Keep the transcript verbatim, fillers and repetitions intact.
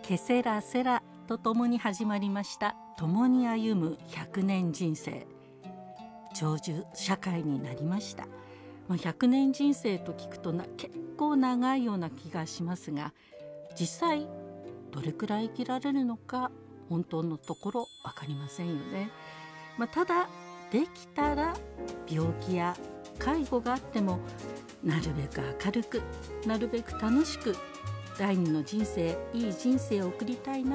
ケセラセラとともに始まりました共に歩むひゃくねん人生。長寿社会になりました。まあ、ひゃくねん人生と聞くとな結構長いような気がしますが、実際どれくらい生きられるのか本当のところ分かりませんよね。まあ、ただできたら病気や介護があってもなるべく明るくなるべく楽しく第二の人生いい人生を送りたいな